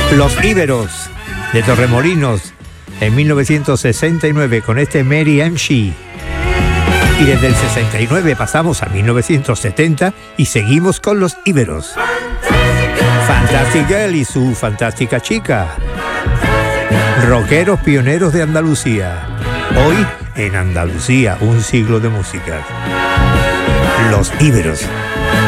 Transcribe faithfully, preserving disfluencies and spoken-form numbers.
Los Íberos de Torremolinos en mil novecientos sesenta y nueve con este Mary M. Shee. Y desde el sesenta y nueve pasamos a mil novecientos setenta y seguimos con los Íberos. Fantastic Girl y su fantástica chica. Rockeros pioneros de Andalucía. Hoy en Andalucía, un siglo de música. Los Íberos.